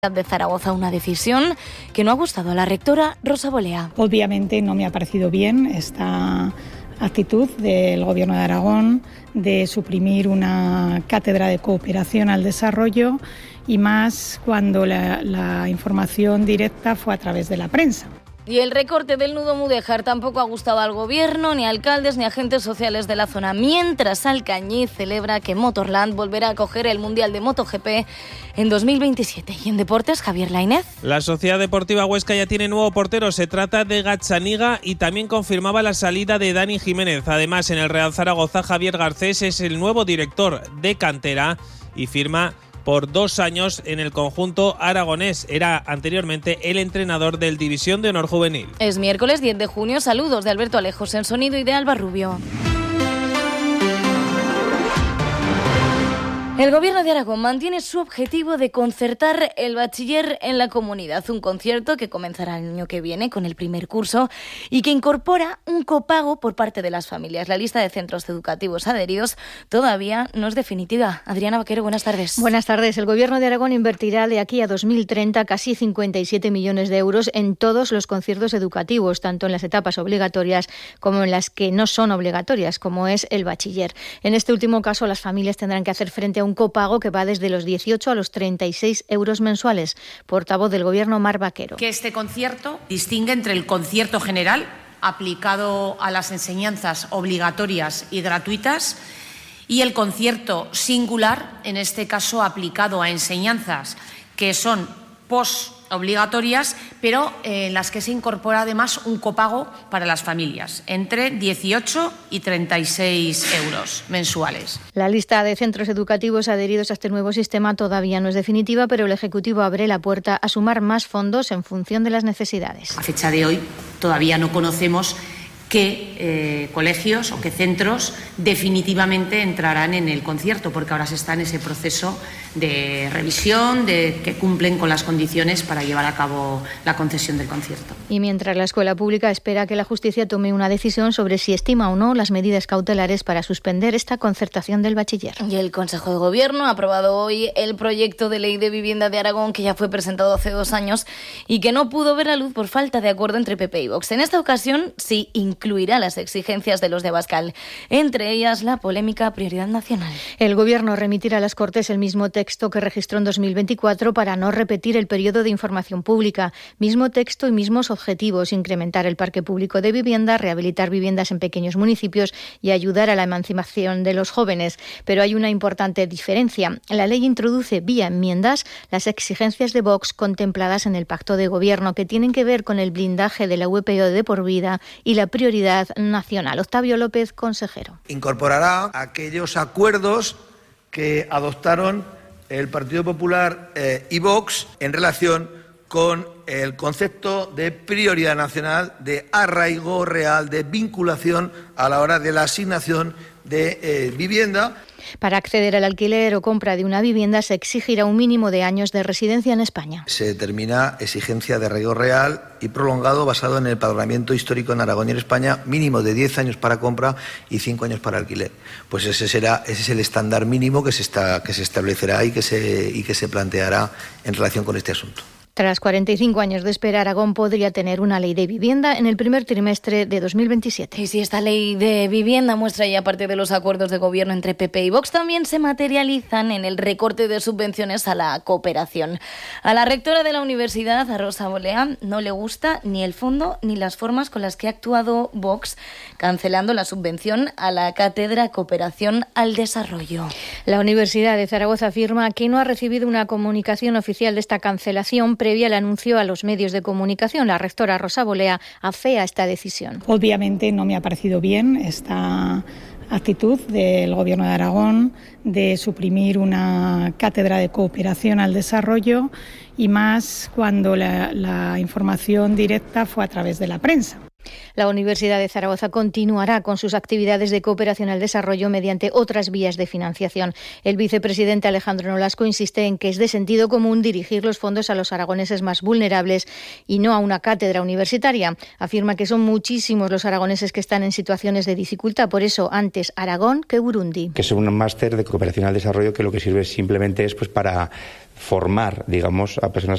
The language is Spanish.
de Zaragoza, una decisión que no ha gustado a la rectora Rosa Bolea. Obviamente no me ha parecido bien esta actitud del Gobierno de Aragón de suprimir una cátedra de cooperación al desarrollo y más cuando la información directa fue a través de la prensa. Y el recorte del nudo Mudéjar tampoco ha gustado al gobierno, ni a alcaldes ni agentes sociales de la zona, mientras Alcañiz celebra que Motorland volverá a acoger el Mundial de MotoGP en 2027. Y en deportes, Javier Lainez. La Sociedad Deportiva Huesca ya tiene nuevo portero, se trata de Gazzaniga y también confirmaba la salida de Dani Jiménez. Además, en el Real Zaragoza, Javier Garcés es el nuevo director de cantera y firma por 2 años en el conjunto aragonés. Era anteriormente el entrenador del División de Honor Juvenil. Es miércoles 10 de junio. Saludos de Alberto Alejos en sonido y de Alba Rubio. El Gobierno de Aragón mantiene su objetivo de concertar el bachiller en la comunidad, un concierto que comenzará el año que viene con el primer curso y que incorpora un copago por parte de las familias. La lista de centros educativos adheridos todavía no es definitiva. Adriana Vaquero, buenas tardes. Buenas tardes. El Gobierno de Aragón invertirá de aquí a 2030 casi 57 millones de euros en todos los conciertos educativos, tanto en las etapas obligatorias como en las que no son obligatorias, como es el bachiller. En este último caso, las familias tendrán que hacer frente a un copago que va desde los 18 a los 36 euros mensuales. Portavoz del Gobierno, Mar Vaquero. Que este concierto distingue entre el concierto general, aplicado a las enseñanzas obligatorias y gratuitas, y el concierto singular, en este caso aplicado a enseñanzas que son postobligatorias, pero en las que se incorpora además un copago para las familias, entre 18 y 36 euros mensuales. La lista de centros educativos adheridos a este nuevo sistema todavía no es definitiva, pero el Ejecutivo abre la puerta a sumar más fondos en función de las necesidades. A fecha de hoy todavía no conocemos qué colegios o qué centros definitivamente entrarán en el concierto, porque ahora se está en ese proceso de revisión, de que cumplen con las condiciones para llevar a cabo la concesión del concierto. Y mientras la escuela pública espera que la justicia tome una decisión sobre si estima o no las medidas cautelares para suspender esta concertación del bachiller. Y el Consejo de Gobierno ha aprobado hoy el proyecto de ley de vivienda de Aragón, que ya fue presentado hace 2 años y que no pudo ver la luz por falta de acuerdo entre PP y Vox. En esta ocasión sí incluirá las exigencias de los de Abascal, entre ellas la polémica prioridad nacional. El Gobierno remitirá a las Cortes el mismo texto que registró en 2024 para no repetir el periodo de información pública. Mismo texto y mismos objetivos: incrementar el parque público de vivienda, rehabilitar viviendas en pequeños municipios y ayudar a la emancipación de los jóvenes. Pero hay una importante diferencia. La ley introduce vía enmiendas las exigencias de Vox contempladas en el Pacto de Gobierno, que tienen que ver con el blindaje de la VPO de por vida y la prioridad nacional. Octavio López, consejero. Incorporará aquellos acuerdos que adoptaron el Partido Popular y Vox en relación con el concepto de prioridad nacional, de arraigo real, de vinculación a la hora de la asignación de vivienda. Para acceder al alquiler o compra de una vivienda se exigirá un mínimo de años de residencia en España. Se determina exigencia de arraigo real y prolongado basado en el empadronamiento histórico en Aragón y en España, mínimo de 10 años para compra y 5 años para alquiler. Pues ese es el estándar mínimo que se establecerá y que se planteará en relación con este asunto. Tras 45 años de espera, Aragón podría tener una ley de vivienda en el primer trimestre de 2027. Y si esta ley de vivienda muestra ya parte de los acuerdos de gobierno entre PP y Vox, también se materializan en el recorte de subvenciones a la cooperación. A la rectora de la universidad, a Rosa Bolea, no le gusta ni el fondo ni las formas con las que ha actuado Vox, cancelando la subvención a la cátedra Cooperación al Desarrollo. La Universidad de Zaragoza afirma que no ha recibido una comunicación oficial de esta cancelación previa al anuncio a los medios de comunicación. La rectora Rosa Bolea afea esta decisión. Obviamente no me ha parecido bien esta actitud del Gobierno de Aragón de suprimir una cátedra de cooperación al desarrollo y más cuando la información directa fue a través de la prensa. La Universidad de Zaragoza continuará con sus actividades de cooperación al desarrollo mediante otras vías de financiación. El vicepresidente Alejandro Nolasco insiste en que es de sentido común dirigir los fondos a los aragoneses más vulnerables y no a una cátedra universitaria. Afirma que son muchísimos los aragoneses que están en situaciones de dificultad, por eso antes Aragón que Burundi. Que es un máster de cooperación al desarrollo que lo que sirve simplemente es para formar, digamos, a personas